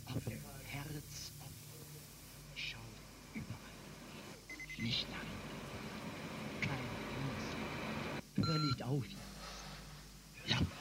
offen, Herz offen. Schau überall. Nicht nach hinten. Kein Angst. Hör nicht auf jetzt. Ja.